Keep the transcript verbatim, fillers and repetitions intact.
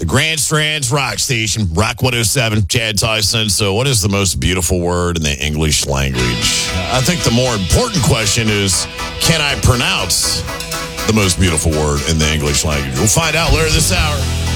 Grand Strands Rock Station, Rock one oh seven, Chad Tyson. So what is the most beautiful word in the English language? I think the more important question is, can I pronounce the most beautiful word in the English language? We'll find out later this hour.